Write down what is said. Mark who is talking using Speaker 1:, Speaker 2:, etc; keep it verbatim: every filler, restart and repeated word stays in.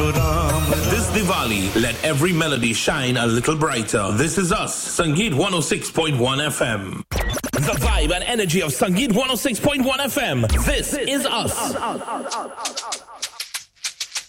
Speaker 1: This Diwali, let every melody shine a little brighter. This is us, Sangeet one oh six point one F M. The vibe and energy of Sangeet one oh six point one F M. This is us.